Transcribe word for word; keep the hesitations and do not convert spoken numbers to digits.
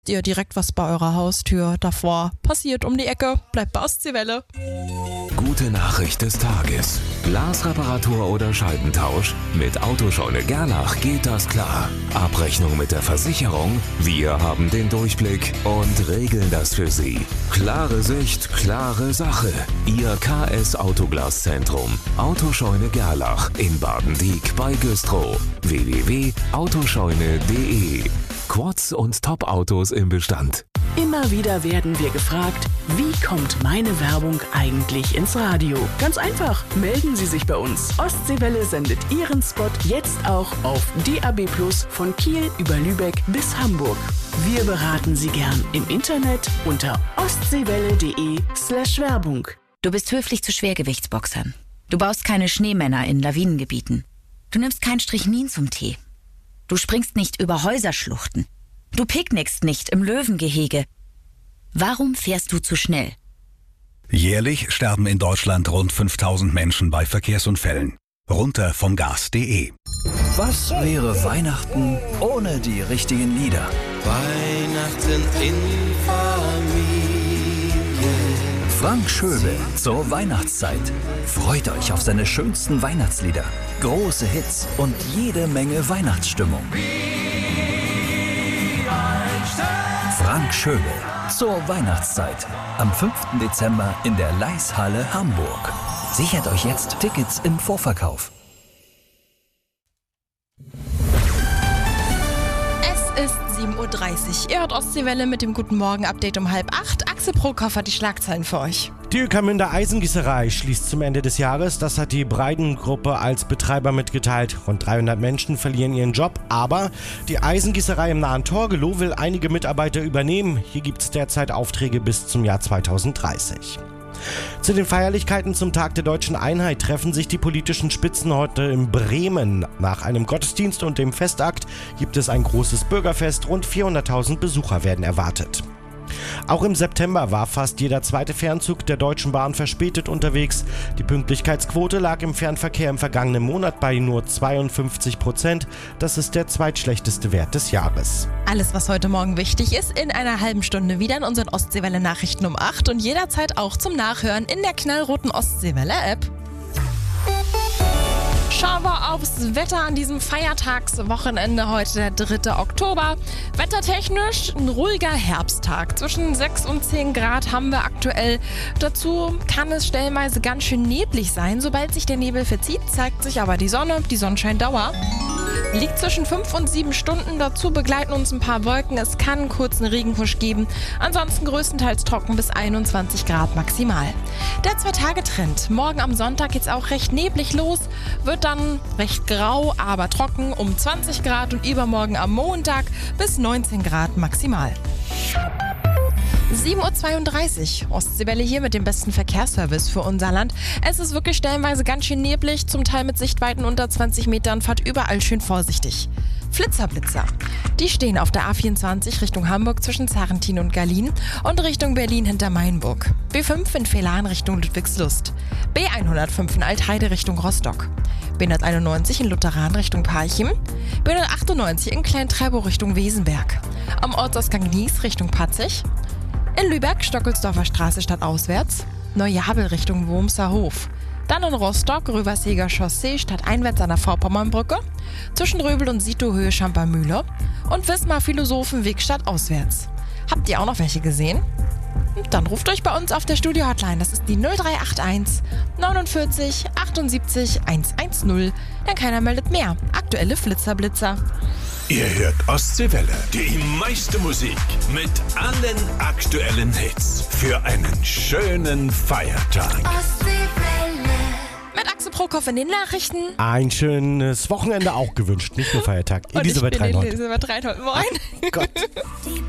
ihr direkt was bei eurer Haustür davor passiert um die Ecke, bleibt bei Ostseewelle. Gute Nachricht des Tages. Glasreparatur oder Scheibentausch? Mit Autoscheune Gerlach geht das klar. Abrechnung mit der Versicherung? Wir haben den Durchblick und regeln das für Sie. Klare Sicht, klare Sache. Ihr K S Autoglaszentrum. Autoscheune Gerlach in Badendiek bei Güstrow. w w w punkt autoscheune punkt de. Quads und Top-Autos im Bestand. Immer wieder werden wir gefragt, wie kommt meine Werbung eigentlich ins Radio? Ganz einfach, melden Sie sich bei uns. Ostseewelle sendet Ihren Spot jetzt auch auf D A B plus, von Kiel über Lübeck bis Hamburg. Wir beraten Sie gern im Internet unter ostseewelle.de slash Werbung. Du bist höflich zu Schwergewichtsboxern. Du baust keine Schneemänner in Lawinengebieten. Du nimmst kein Strychnin zum Tee. Du springst nicht über Häuserschluchten. Du picknickst nicht im Löwengehege. Warum fährst du zu schnell? Jährlich sterben in Deutschland rund fünftausend Menschen bei Verkehrsunfällen. Runter vom Gas punkt de. Was wäre Weihnachten ohne die richtigen Lieder? Weihnachten in Familie. Frank Schöbel zur Weihnachtszeit. Freut euch auf seine schönsten Weihnachtslieder, große Hits und jede Menge Weihnachtsstimmung. Frank Schöbel zur Weihnachtszeit. Am fünften Dezember in der Leishalle Hamburg. Sichert euch jetzt Tickets im Vorverkauf. Es ist sieben Uhr dreißig. Ihr hört Ostseewelle mit dem Guten Morgen-Update um halb acht. Axel Prokop hat die Schlagzeilen für euch. Die Ueckermünder Eisengießerei schließt zum Ende des Jahres. Das hat die Breiden-Gruppe als Betreiber mitgeteilt. Rund dreihundert Menschen verlieren ihren Job. Aber die Eisengießerei im nahen Torgelow will einige Mitarbeiter übernehmen. Hier gibt es derzeit Aufträge bis zum Jahr zweitausenddreißig. Zu den Feierlichkeiten zum Tag der Deutschen Einheit treffen sich die politischen Spitzen heute in Bremen. Nach einem Gottesdienst und dem Festakt gibt es ein großes Bürgerfest. Rund vierhunderttausend Besucher werden erwartet. Auch im September war fast jeder zweite Fernzug der Deutschen Bahn verspätet unterwegs. Die Pünktlichkeitsquote lag im Fernverkehr im vergangenen Monat bei nur zweiundfünfzig Prozent. Das ist der zweitschlechteste Wert des Jahres. Alles, was heute Morgen wichtig ist, in einer halben Stunde wieder in unseren Ostseewelle-Nachrichten um acht und jederzeit auch zum Nachhören in der knallroten Ostseewelle-App. Schauen wir aufs Wetter an diesem Feiertagswochenende, heute der dritte Oktober. Wettertechnisch ein ruhiger Herbsttag. Zwischen sechs und zehn Grad haben wir aktuell. Dazu kann es stellenweise ganz schön neblig sein. Sobald sich der Nebel verzieht, zeigt sich aber die Sonne. Die Sonnenscheindauer liegt zwischen fünf und sieben Stunden. Dazu begleiten uns ein paar Wolken. Es kann einen kurzen Regenhusch geben. Ansonsten größtenteils trocken bis einundzwanzig Grad maximal. Der Zwei-Tage-Trend. Morgen am Sonntag geht's auch recht neblig los. Wird dann recht grau, aber trocken um zwanzig Grad und übermorgen am Montag bis neunzehn Grad maximal. sieben Uhr zweiunddreißig. Ostseewelle hier mit dem besten Verkehrsservice für unser Land. Es ist wirklich stellenweise ganz schön neblig, zum Teil mit Sichtweiten unter zwanzig Metern. Fahrt überall schön vorsichtig. Flitzer-Blitzer. Die stehen auf der A vierundzwanzig Richtung Hamburg zwischen Zarrentin und Gallien und Richtung Berlin hinter Mainburg. B fünf in Vehlan Richtung Ludwigslust. B hundertfünf in Altheide Richtung Rostock. B hunderteinundneunzig in Lutheran Richtung Parchim. B hundertachtundneunzig in Klein-Treibow Richtung Wesenberg. Am Ortsausgang Nies Richtung Patzig. In Lübeck Stockelsdorfer Straße stadtauswärts. Neuabel Richtung Wormser Hof. Dann in Rostock Röverseger Chaussee stadteinwärts an der Vorpommernbrücke. Zwischen Röbel und Sito Höhe Schampermühle. Und Wismar Philosophenweg stadtauswärts. Habt ihr auch noch welche gesehen? Dann ruft euch bei uns auf der Studio-Hotline. Das ist die null drei acht eins neunundvierzig achtundsiebzig hundertzehn. Denn keiner meldet mehr. Aktuelle Flitzerblitzer. Ihr hört Ostseewelle, die meiste Musik mit allen aktuellen Hits für einen schönen Feiertag. Ostseewelle. Mit Axel Prokop in den Nachrichten. Ein schönes Wochenende auch gewünscht, nicht nur Feiertag. Elisabeth Reinhold. Elisabeth Reinhold, moin. Gott.